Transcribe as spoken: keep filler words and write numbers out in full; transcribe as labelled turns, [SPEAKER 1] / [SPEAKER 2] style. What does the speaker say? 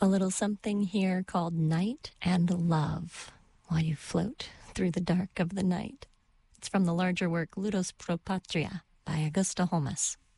[SPEAKER 1] A little something here called Night and Love while you float through the dark of the night. It's from the larger work Ludus Pro Patria by Augusta Holmes.